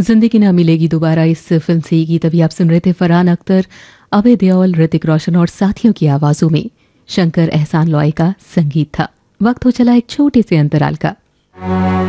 जिंदगी ना मिलेगी दोबारा इस फिल्म से ये गीत अभी आप सुन रहे थे। फरहान अख्तर, अभय देओल, ऋतिक रोशन और साथियों की आवाजों में शंकर एहसान लॉय का संगीत था। वक्त हो चला एक छोटे से अंतराल का।